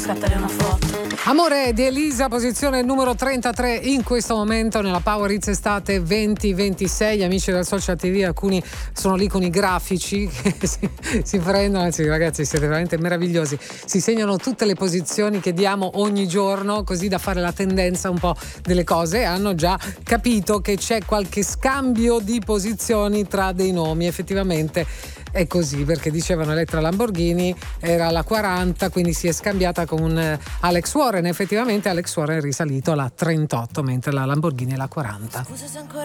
scattare una foto. Amore di Elisa, posizione numero 33 in questo momento nella Power Hits Estate 2026. Amici del Social TV, alcuni sono lì con i grafici che si prendono, anzi ragazzi siete veramente meravigliosi, si segnano tutte le posizioni che diamo ogni giorno, così da fare la tendenza un po' delle cose. Hanno già capito che c'è qualche scambio di posizioni tra dei nomi, effettivamente è così, perché dicevano Elettra Lamborghini era la 40, quindi si è scambiata con Alex Warren. Effettivamente Alex Warren è risalito alla 38, mentre la Lamborghini è la 40. Scusa se ancora